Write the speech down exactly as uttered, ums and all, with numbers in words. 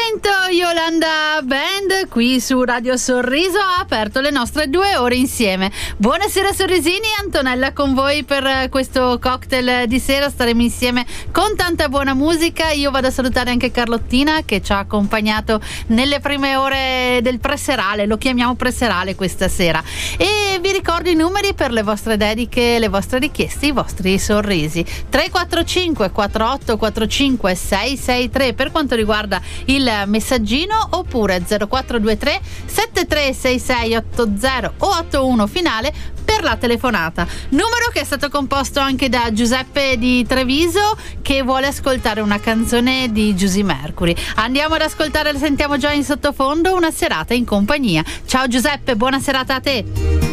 momento Yolanda Band qui su Radio Sorriso ha aperto le nostre due ore insieme. Buonasera sorrisini, Antonella con voi per questo cocktail di sera. Staremo insieme con tanta buona musica. Io vado a salutare anche Carlottina che ci ha accompagnato nelle prime ore del preserale, lo chiamiamo preserale questa sera, e vi ricordo i numeri per le vostre dediche, le vostre richieste, i vostri sorrisi: tre quattro cinque quattro otto quattro cinque sei sei tre per quanto riguarda il messaggino, oppure zero quattro due tre sette tre sei sei otto zero o ottantuno finale per la telefonata. Numero che è stato composto anche da Giuseppe di Treviso, che vuole ascoltare una canzone di Giusy Mercury. Andiamo ad ascoltare, la sentiamo già in sottofondo, Una serata in compagnia. Ciao Giuseppe, buona serata a te.